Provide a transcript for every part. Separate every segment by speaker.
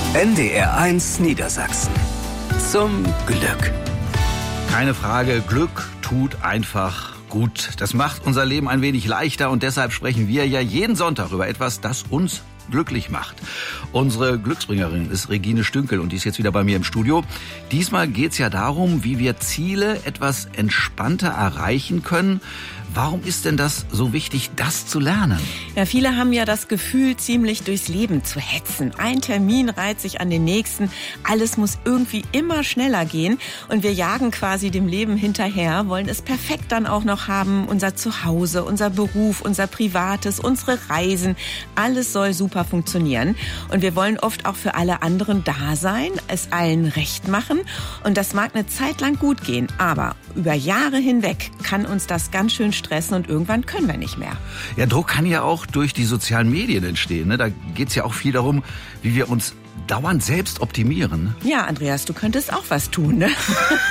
Speaker 1: NDR1 Niedersachsen. Zum Glück.
Speaker 2: Keine Frage, Glück tut einfach gut. Das macht unser Leben ein wenig leichter und deshalb sprechen wir ja jeden Sonntag über etwas, das uns glücklich macht. Unsere Glücksbringerin ist Regine Stünkel und die ist jetzt wieder bei mir im Studio. Diesmal geht es ja darum, wie wir Ziele etwas entspannter erreichen können. Warum ist denn das so wichtig, das zu lernen?
Speaker 3: Ja, viele haben ja das Gefühl, ziemlich durchs Leben zu hetzen. Ein Termin reiht sich an den nächsten. Alles muss irgendwie immer schneller gehen. Und wir jagen quasi dem Leben hinterher, wollen es perfekt dann auch noch haben. Unser Zuhause, unser Beruf, unser Privates, unsere Reisen. Alles soll super funktionieren. Und wir wollen oft auch für alle anderen da sein, es allen recht machen. Und das mag eine Zeit lang gut gehen. Aber über Jahre hinweg kann uns das ganz schön stressen und irgendwann können wir nicht mehr.
Speaker 2: Ja, Druck kann ja auch durch die sozialen Medien entstehen. Ne? Da geht es ja auch viel darum, wie wir uns dauernd selbst optimieren.
Speaker 3: Ja, Andreas, du könntest auch was tun, ne?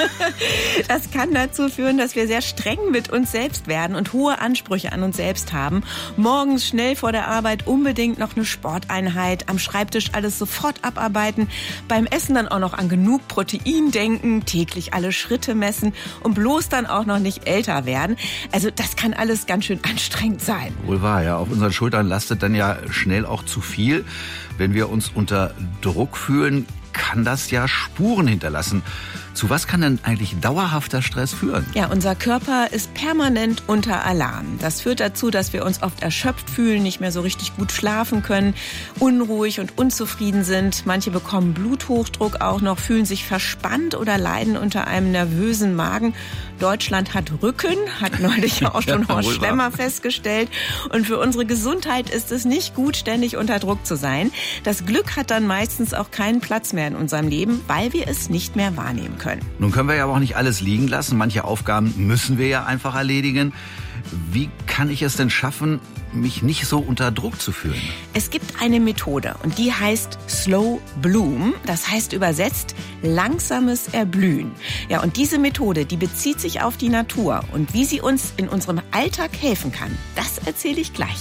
Speaker 3: Das kann dazu führen, dass wir sehr streng mit uns selbst werden und hohe Ansprüche an uns selbst haben. Morgens schnell vor der Arbeit unbedingt noch eine Sporteinheit, am Schreibtisch alles sofort abarbeiten, beim Essen dann auch noch an genug Protein denken, täglich alle Schritte messen und bloß dann auch noch nicht älter werden. Also das kann alles ganz schön anstrengend sein.
Speaker 2: Wohl wahr, ja. Auf unseren Schultern lastet dann ja schnell auch zu viel. Wenn wir uns unter Druck fühlen, kann das ja Spuren hinterlassen. Zu was kann denn eigentlich dauerhafter Stress führen?
Speaker 3: Ja, unser Körper ist permanent unter Alarm. Das führt dazu, dass wir uns oft erschöpft fühlen, nicht mehr so richtig gut schlafen können, unruhig und unzufrieden sind. Manche bekommen Bluthochdruck auch noch, fühlen sich verspannt oder leiden unter einem nervösen Magen. Deutschland hat Rücken, hat neulich auch schon Horst Schlemmer festgestellt. Und für unsere Gesundheit ist es nicht gut, ständig unter Druck zu sein. Das Glück hat dann meistens auch keinen Platz mehr in unserem Leben, weil wir es nicht mehr wahrnehmen können.
Speaker 2: Nun können wir ja aber auch nicht alles liegen lassen. Manche Aufgaben müssen wir ja einfach erledigen. Wie kann ich es denn schaffen, mich nicht so unter Druck zu fühlen?
Speaker 3: Es gibt eine Methode und die heißt Slow Bloom. Das heißt übersetzt langsames Erblühen. Ja, und diese Methode, die bezieht sich auf die Natur. Und wie sie uns in unserem Alltag helfen kann, das erzähle ich gleich.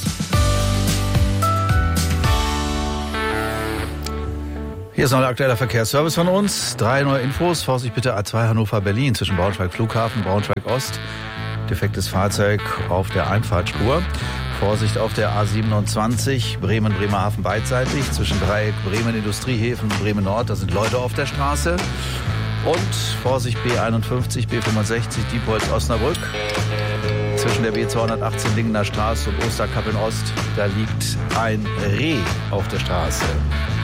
Speaker 2: Hier ist noch der aktuelle Verkehrsservice von uns. 3 neue Infos. Vorsicht bitte A2 Hannover-Berlin zwischen Braunschweig Flughafen, Braunschweig Ost. Defektes Fahrzeug auf der Einfahrtspur. Vorsicht auf der A27 Bremen-Bremerhaven beidseitig zwischen Dreieck Bremen Industriehäfen und Bremen Nord. Da sind Leute auf der Straße. Und Vorsicht B51, B65 Diepholz-Osnabrück. Zwischen der B218 Lingener Straße und Osterkappeln Ost. Da liegt ein Reh auf der Straße.